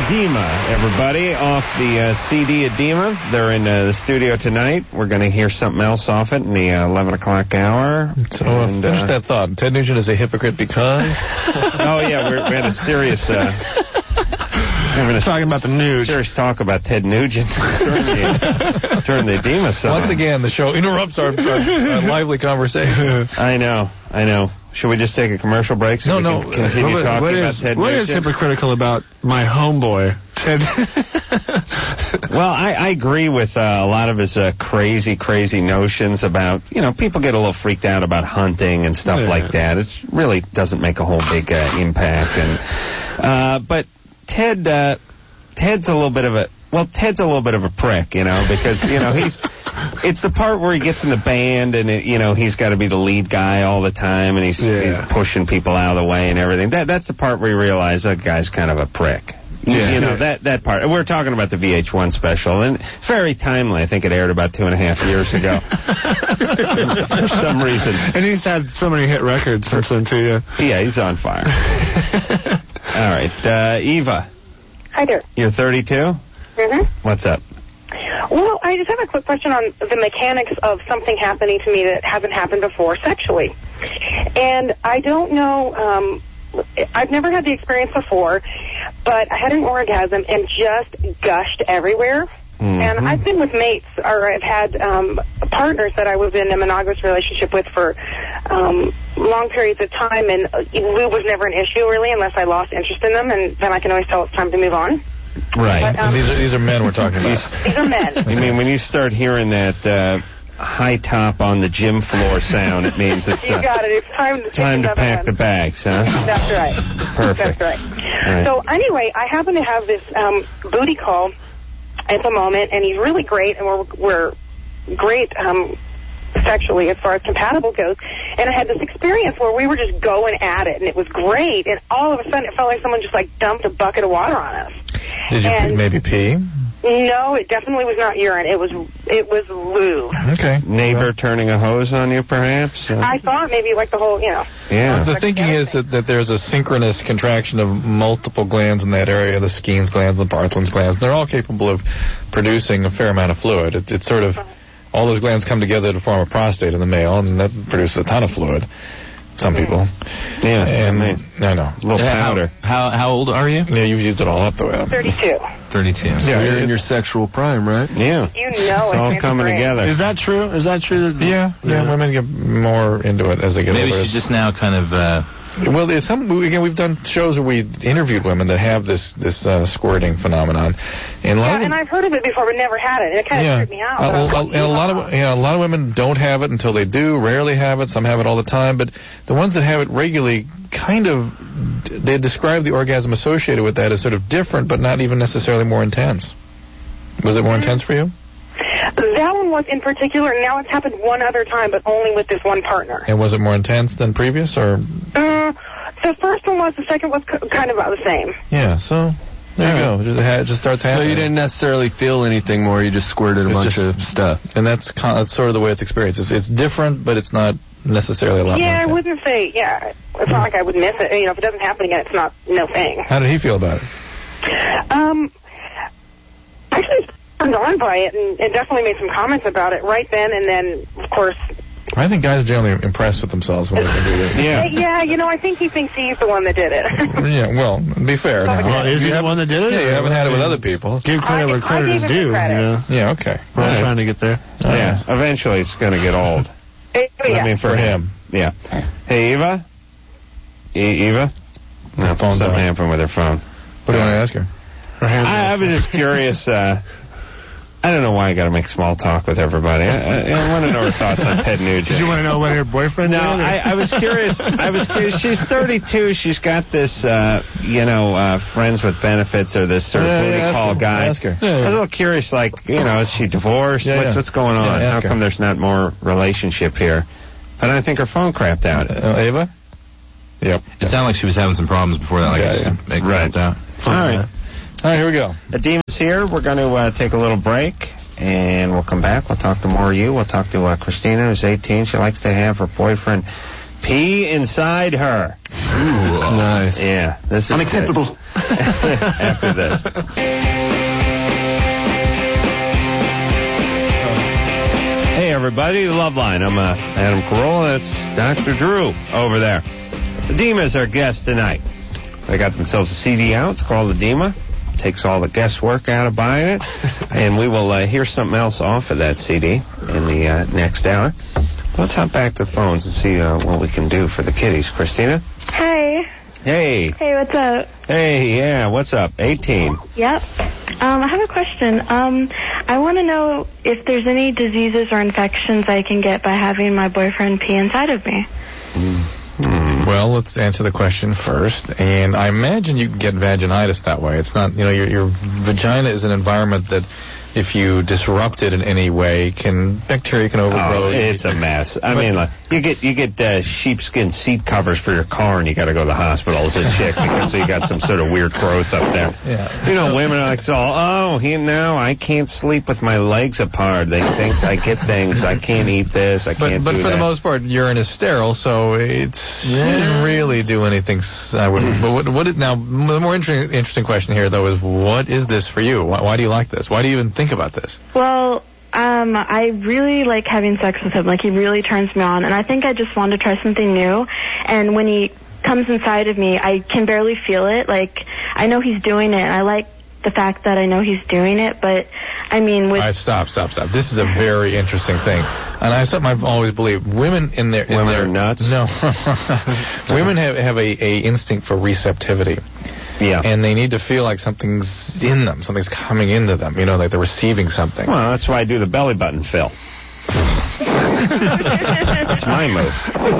Edema, everybody, off the CD Edema. They're in the studio tonight. We're going to hear something else off it in the 11 o'clock hour. So finish that thought. Ted Nugent is a hypocrite because... Oh, yeah, we had a serious... talking about the nude. Serious talk about Ted Nugent during the Edema song. Once again, the show interrupts our lively conversation. I know. Should we just take a commercial break so we can continue talking about Ted Nugent? What is hypocritical about my homeboy, Ted? Well, I agree with a lot of his crazy notions about, people get a little freaked out about hunting and stuff like that. It really doesn't make a whole big impact. But Ted's a little bit of a prick, because, it's the part where he gets in the band and, he's got to be the lead guy all the time and he's pushing people out of the way and everything. That's the part where you realize that guy's kind of a prick. That part. We're talking about the VH1 special, and it's very timely. I think it aired about 2.5 years ago. For some reason. And he's had so many hit records since then, too, Yeah, he's on fire. All right. Eva. Hi there. You're 32? Mm-hmm. What's up? Well, I just have a quick question on the mechanics of something happening to me that hasn't happened before sexually. And I don't know, I've never had the experience before, but I had an orgasm and just gushed everywhere. Mm-hmm. And I've been with mates, or I've had partners that I was in a monogamous relationship with for long periods of time, and it was never an issue, really, unless I lost interest in them, and then I can always tell it's time to move on. Right. But, these are men we're talking about. These are men. You mean when you start hearing that high top on the gym floor sound, it means it's you got it. It's time to pack the bags, huh? That's right. Perfect. That's right. So anyway, I happen to have this booty call at the moment, and he's really great, and we're great sexually as far as compatible goes. And I had this experience where we were just going at it, and it was great. And all of a sudden, it felt like someone just dumped a bucket of water on us. Did you maybe pee? No, it definitely was not urine. It was lube. Okay. Neighbor turning a hose on you, perhaps? I thought maybe the whole, Yeah. The thinking is that there's a synchronous contraction of multiple glands in that area, the Skene's glands, the Bartholin's glands. They're all capable of producing a fair amount of fluid. It's sort of, all those glands come together to form a prostate in the male, and that produces a ton of fluid. Some people. Yeah. And I know. A little powder. How old are you? Yeah, you've used it all up the way. 32. 32. Yeah, you're in your sexual prime, right? Yeah. It's all coming together. Is that true? Yeah, women get more into it as they get older. Maybe she's just now kind of... Well, we've done shows where we interviewed women that have this squirting phenomenon, and and I've heard of it before, but never had it, and it kind of freaked me out. A lot of women don't have it until they do. Rarely have it. Some have it all the time, but the ones that have it regularly, they describe the orgasm associated with that as sort of different, but not even necessarily more intense. Was it more intense for you? That one was in particular. Now it's happened one other time, but only with this one partner. And was it more intense than previous, or? The first one was. The second was kind of about the same. Yeah. So there you go. It just starts happening. So you didn't necessarily feel anything more. You just squirted a bunch of stuff. And that's sort of the way it's experienced. It's different, but it's not necessarily a lot more intense. I wouldn't say. Yeah, it's not like I would miss it. If it doesn't happen again, it's not no thing. How did he feel about it? Actually, turned on by it and definitely made some comments about it right then, and then, of course... I think guys are generally impressed with themselves when they can do it. Yeah, I think he thinks he's the one that did it. Yeah, well, be fair now. Well, is he the one that did it? Yeah, you haven't had it with other people. Give credit where credit is due. Yeah, okay. We're trying to get there. Yeah, eventually it's going to get old. I mean, for him. Yeah. Hey, Eva? Eva? No, something happened with her phone. What do you want to ask her? I was just curious. I don't know why I got to make small talk with everybody. I want to know her thoughts on Ted Nugent. Did you want to know what her boyfriend did? No, I was curious. She's 32. She's got this, friends with benefits or this sort of booty call guy. Ask her. I was a little curious, is she divorced? What's going on? How come there's not more relationship here? But I think her phone crapped out. Ava? Yep. It sounded like she was having some problems before that. It crapped out. All right. All right, here we go. Edema's here. We're going to take a little break, and we'll come back. We'll talk to more of you. We'll talk to Christina, who's 18. She likes to have her boyfriend pee inside her. Ooh, Nice. Yeah, this is Unacceptable. good. After this. Hey, everybody, the Love Line. I'm Adam Carolla. That's Dr. Drew over there. Edema is our guest tonight. They got themselves a CD out. It's called Edema. Takes all the guesswork out of buying it. And we will hear something else off of that CD in the next hour. Let's hop back to the phones and see what we can do for the kiddies. Christina? Hey. Hey. Hey, what's up? Hey, yeah, what's up? 18. Yep. I have a question. I want to know if there's any diseases or infections I can get by having my boyfriend pee inside of me. Well, let's answer the question first. And I imagine you can get vaginitis that way. It's not, your vagina is an environment that if you disrupt it in any way, bacteria can overgrow. Oh, it's a mess. I mean, like, you get sheepskin seat covers for your car, and you got to go to the hospital as a chick because you got some sort of weird growth up there. Yeah. Women are like, now I can't sleep with my legs apart. They think I get things. I can't eat this. I can't But do for that. the most part, urine is sterile, so it didn't really do anything. I wouldn't. But now, the more interesting question here, though, is what is this for you? Why do you like this? Why do you even think about this? Well, I really like having sex with him. Like, he really turns me on, and I think I just want to try something new. And when he comes inside of me, I can barely feel it. Like, I know he's doing it, and I like the fact that I know he's doing it, but, I mean, with... All right, stop. This is a very interesting thing. And something I've always believed. Women in their... Women are nuts? No. Women have a instinct for receptivity. Yeah. And they need to feel like something's in them, something's coming into them, like they're receiving something. Well, that's why I do the belly button fill. That's my move.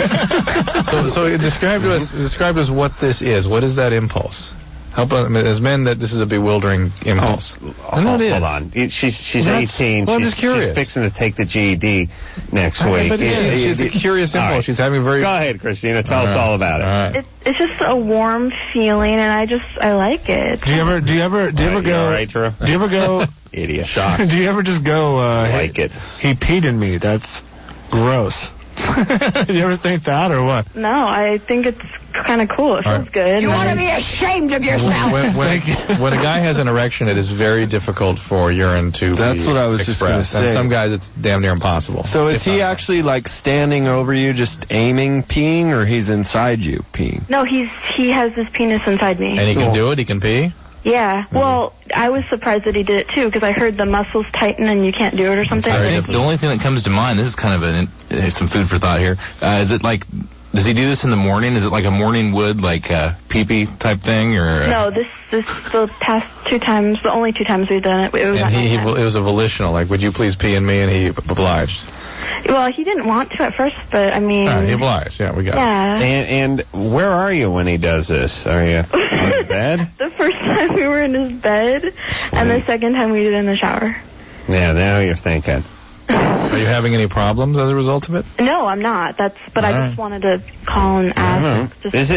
So describe to us what this is. What is that impulse? Help us, as men, that this is a bewildering impulse. Hold on. She's 18. Well, I'm just curious. She's fixing to take the GED next week. But she's a curious impulse. Right. She's having very... Go ahead, Christina. Tell us all about it. All right. It's just a warm feeling, and I like it. Do you ever go? All right, Drew? Do you ever go? Idiot. Shocked. Do you ever just go? Like it. He peed in me. That's gross. Do you ever think that or what? No, I think it's kind of cool. It feels good. You ought to be ashamed of yourself. When a guy has an erection, it is very difficult for urine to That's be what I was just going to expressed. And say. some guys, it's damn near impossible. So is he actually like standing over you, just aiming peeing, or he's inside you peeing? No, he has his penis inside me. And he can do it? He can pee? Yeah. Well, I was surprised that he did it too, because I heard the muscles tighten and you can't do it or something. I think the only thing that comes to mind, this is kind of some food for thought here. Is it like, does he do this in the morning? Is it like a morning wood, like pee-pee type thing, or? No, this the past 2 times, the only 2 times we've done it. It was And it was a volitional, like, would you please pee in me? And he obliged. Well, he didn't want to at first, but I mean... He obliged, yeah, we got it. Yeah. And where are you when he does this? Are you in bed? The first time we were in his bed, and the second time we did it in the shower. Yeah, now you're thinking. Are you having any problems as a result of it? No, I'm not. But I just wanted to call and ask. Is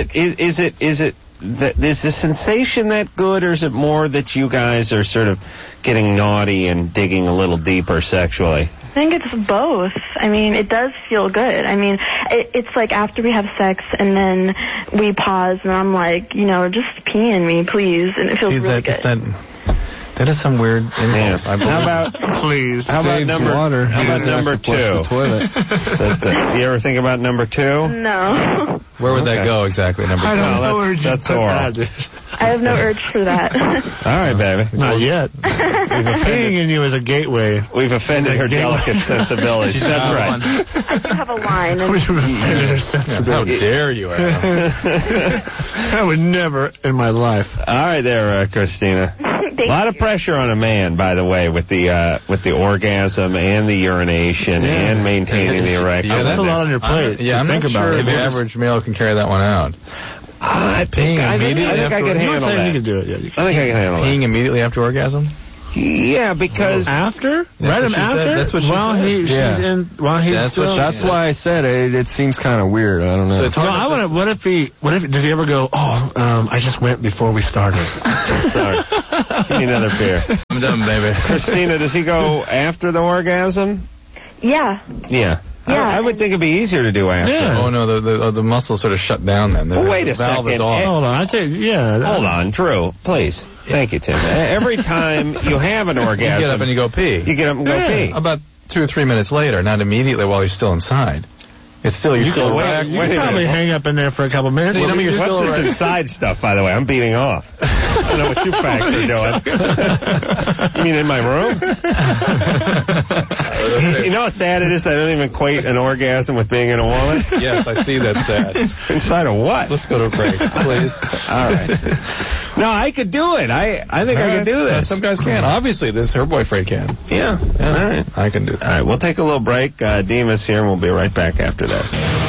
the sensation that good, or is it more that you guys are sort of getting naughty and digging a little deeper sexually? I think it's both. I mean, it does feel good. I mean, it's like after we have sex and then we pause and I'm like, just pee in me, please. And it feels really good. That is some weird impulse. How about please? How about number 2? You ever think about number 2? No. Where would that go exactly? Number 2. I don't know where that's put oral. that. I have no urge for that. All right, baby. Not yet. Peeing in you is a gateway. We've offended her delicate sensibilities. That's right. I do have a line. And We've offended her sensibilities. How dare you, Adam? I would never in my life. All right, there, Christina. A lot of pressure on a man, by the way, with the orgasm and the urination and maintaining the erection. Yeah, that's a lot on your plate. I'm not sure if the average male can carry that one out. I think I can handle that. You can do it. Yeah, I think I can handle Peeing immediately after orgasm? Yeah, because after? Right after? That's what she said. While he's still... That's why I said it seems kind of weird. I don't know. So it's hard what if does he ever go, I just went before we started? Sorry. Give me another beer. I'm done, baby. Christina, does he go after the orgasm? Yeah. Yeah. Yeah. I would think it'd be easier to do after. Yeah. Oh no, the muscles sort of shut down then. Well, wait a valve is second. off. Hold on, Hold on, Drew, please. Thank you, Tim. Every time you have an orgasm, You get up and you go pee. you get up and go pee. About 2 or 3 minutes later, not immediately while you're still inside. It's still you're still wait, You wait can a probably minute. hang up in there for a couple minutes. You know me, you're What's still this right. inside stuff, by the way? I'm beating off. I don't know what you facts are doing. You mean in my room? You know how sad it is? I don't even equate an orgasm with being in a woman. Yes, I see that sad. Inside of what? Let's go to a break, please. All right. No, I could do it. I think I could do this. Some guys can. Obviously, this her boyfriend can. Yeah. All right. I can do that. All right. We'll take a little break. Demas here, and we'll be right back after this.